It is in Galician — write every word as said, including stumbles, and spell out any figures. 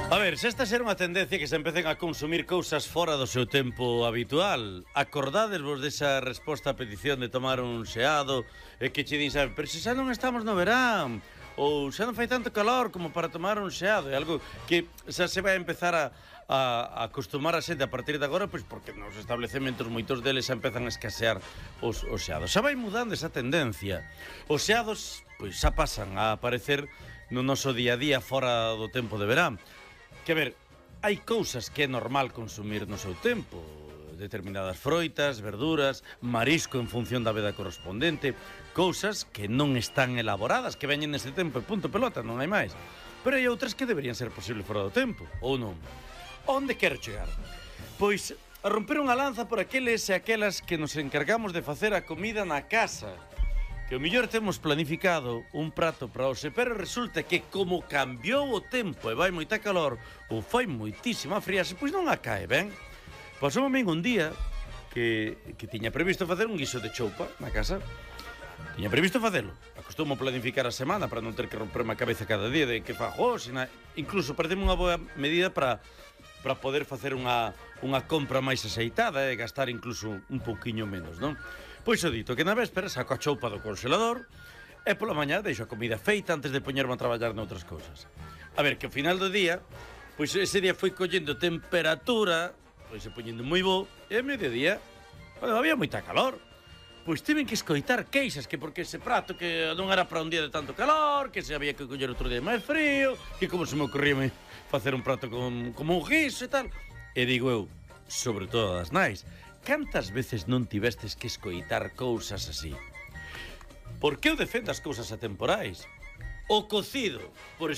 A ver, se esta xera unha tendencia que se empecen a consumir cousas fora do seu tempo habitual. Acordádesvos desa resposta a petición de tomar un xeado e que che din, sabe, pero se xa non estamos no verán ou xa non fai tanto calor como para tomar un xeado. É algo que xa se vai a empezar a, a, a acostumar a xente a partir de agora, pois porque nos establecementos moitos deles xa empezan a escasear os, os xeados. Xa vai mudando esa tendencia. Os xeados pois xa pasan a aparecer no noso día a día fora do tempo de verán. Que ver, hai cousas que é normal consumir no seu tempo, determinadas froitas, verduras, marisco en función da veda correspondente, cousas que non están elaboradas, que veñen neste tempo e punto pelota, non hai máis. Pero hai outras que deberían ser posible fora do tempo, ou non? Onde quero chegar? Pois a romper unha lanza por aqueles e aquelas que nos encargamos de facer a comida na casa, que o mellor temos planificado un prato para hoxe, pero resulta que como cambiou o tempo e vai moita calor ou fai moitísima friase, pois non a cae ben. Pasou a min un día que, que tiña previsto facer un guiso de choupa na casa. Tiña previsto facelo. Acostumo planificar a semana para non ter que romperme a cabeza cada día de que fago hoxe. Incluso pareceme unha boa medida para para poder facer unha, unha compra máis aceitada e gastar incluso un pouquiño menos, non? Pois o dito, que na véspera saco a choupa do congelador e pola mañá deixo a comida feita antes de poñerme a traballar noutras cousas. A ver, que ao final do día, pois ese día foi collendo temperatura, pois se poñendo moi bo, e a mediodía, bueno, había moita calor. Pois tiven que escoitar queixas, que porque ese prato que non era para un día de tanto calor, que se había que coller outro día máis frío, que como se me ocurría facer un prato con, como un guiso e tal. E digo eu, sobre todo das nais, cantas veces non tivestes que escoitar cousas así? Por que eu defendo as cousas atemporais? O cocido, por